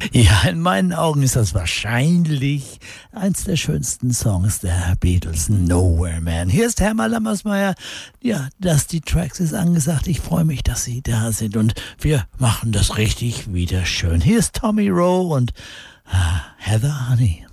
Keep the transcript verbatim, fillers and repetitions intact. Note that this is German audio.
Ja, in meinen Augen ist das wahrscheinlich eins der schönsten Songs der Beatles, Nowhere Man. Hier ist Hermann Lammersmeyer. Ja, das die Tracks ist angesagt. Ich freue mich, dass Sie da sind und wir machen das richtig wieder schön. Hier ist Tommy Rowe und ah, Heather Honey.